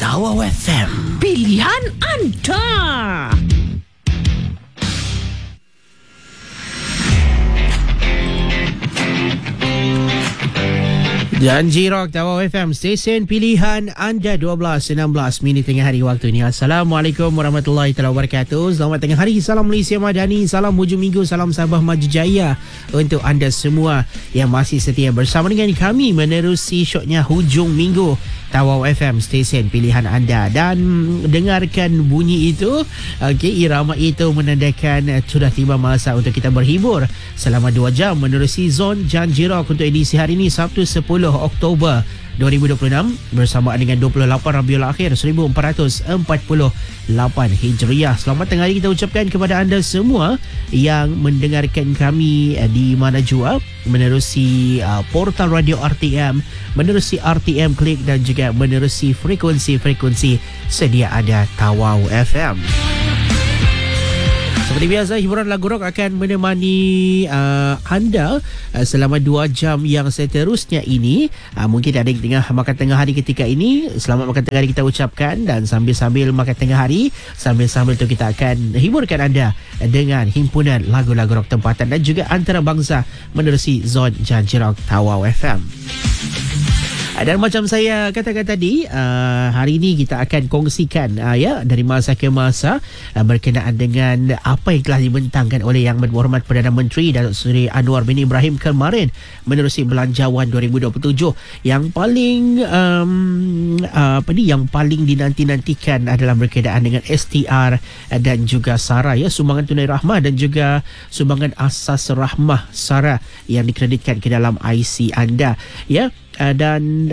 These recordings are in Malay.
Tawau FM, pilihan anda. Janji Rock Tawau FM, stesen pilihan anda. 12.16 minit tengah hari waktu ini. Assalamualaikum warahmatullahi wabarakatuh. Selamat tengah hari, salam Malaysia Madani, salam hujung minggu, salam Sabah Maju Jaya untuk anda semua yang masih setia bersama dengan kami menerusi syoknya hujung minggu Tawau FM, stesen pilihan anda. Dan dengarkan bunyi itu, irama itu menandakan sudah tiba masa untuk kita berhibur selama 2 jam menerusi zon Janji Rock untuk edisi hari ini, Sabtu 10 Oktober 2026 bersamaan dengan 28 Rabiul Akhir 1448 Hijriah. Selamat tengah hari kita ucapkan kepada anda semua yang mendengarkan kami di mana jua menerusi portal radio RTM, menerusi RTM Klik dan juga menerusi frekuensi-frekuensi sedia ada Tawau FM. Seperti biasa, hiburan lagu rock akan menemani anda selama 2 jam yang seterusnya ini. Mungkin ada yang tengah makan tengah hari ketika ini, selamat makan tengah hari kita ucapkan. Dan sambil-sambil makan tengah hari, sambil-sambil tu kita akan hiburkan anda dengan himpunan lagu-lagu rock tempatan dan juga antarabangsa menerusi zon Janji Rock Tawau FM. Dan macam saya katakan tadi, hari ini kita akan kongsikan dari masa ke masa berkenaan dengan apa yang telah dibentangkan oleh Yang Berhormat Perdana Menteri Datuk Seri Anwar bin Ibrahim kemarin menerusi Belanjawan 2027. Yang paling yang paling dinanti-nantikan adalah berkenaan dengan STR dan juga SARA, sumbangan tunai rahmah dan juga sumbangan asas rahmah SARA yang dikreditkan ke dalam IC anda, dan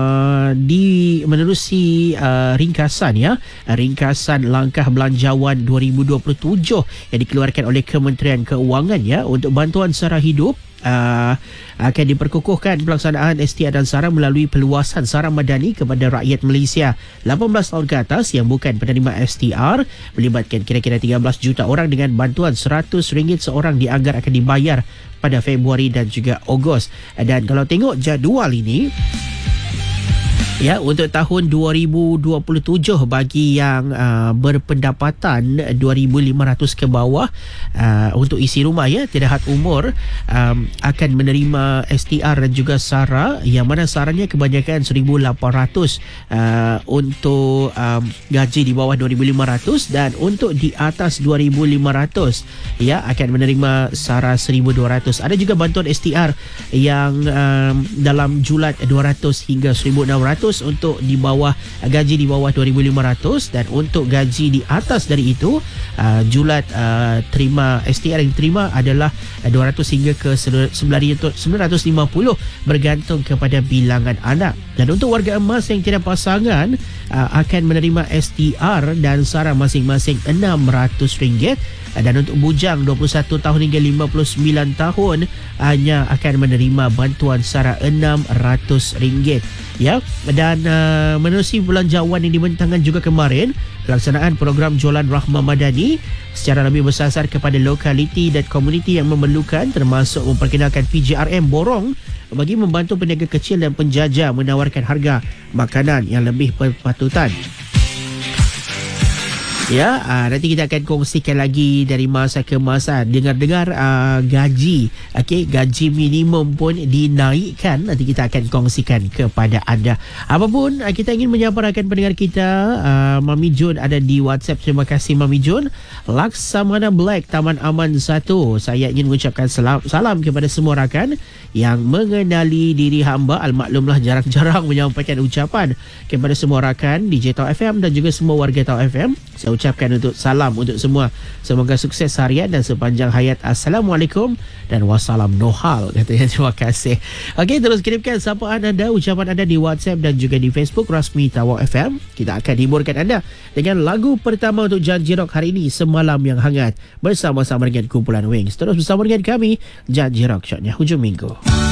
menerusi ringkasan langkah belanjawan 2027 yang dikeluarkan oleh Kementerian Keuangan untuk bantuan sara hidup. Akan diperkukuhkan pelaksanaan STR dan SARA melalui peluasan sara madani kepada rakyat Malaysia 18 tahun ke atas yang bukan penerima STR, melibatkan kira-kira 13 juta orang dengan bantuan RM100 seorang dianggar akan dibayar pada Februari dan juga Ogos. Dan kalau tengok jadual ini, untuk tahun 2027 bagi yang berpendapatan 2,500 ke bawah untuk isi rumah tidak had umur akan menerima STR dan juga SARA, yang mana SARA-nya kebanyakan 1,800 untuk gaji di bawah 2,500, dan untuk di atas 2,500 akan menerima SARA 1,200. Ada juga bantuan STR yang dalam julat 200 hingga 1,600 untuk di bawah gaji di bawah 2,500, dan untuk gaji di atas dari itu julat terima STR yang diterima adalah 200 hingga ke 950 bergantung kepada bilangan anak. Dan untuk warga emas yang tiada pasangan akan menerima STR dan SARA masing-masing RM600. Dan untuk bujang 21 tahun hingga 59 tahun hanya akan menerima bantuan SARA RM600. Dan menerusi belanjawan yang dibentangkan juga kemarin, pelaksanaan program jualan rahmah madani secara lebih bersasar kepada lokaliti dan komuniti yang memerlukan, termasuk memperkenalkan PJRM borong bagi membantu peniaga kecil dan penjajah menawarkan harga makanan yang lebih berpatutan. Nanti kita akan kongsikan lagi dari masa ke masa. Dengar-dengar gaji minimum pun dinaikkan. Nanti kita akan kongsikan kepada anda. Apapun, kita ingin menyapa rakan pendengar kita. Mami Jun ada di WhatsApp. Terima kasih Mami Jun. Laksamana Black, Taman Aman 1. Saya ingin mengucapkan salam kepada semua rakan yang mengenali diri hamba. Al-maklumlah jarang-jarang menyampaikan ucapan kepada semua rakan DJ Tawau FM dan juga semua warga Tawau FM. Saya ucapkan salam untuk semua. Semoga sukses harian dan sepanjang hayat. Assalamualaikum dan wassalam nohal, katanya. Terima kasih. Okey, terus kirimkan sapaan anda, ucapan anda di WhatsApp dan juga di Facebook rasmi Tawau FM. Kita akan hiburkan anda dengan lagu pertama untuk Janji Rock hari ini, Semalam Yang Hangat, bersama-sama dengan kumpulan Wings. Terus bersama dengan kami, Janji Rock, syoknya hujung minggu.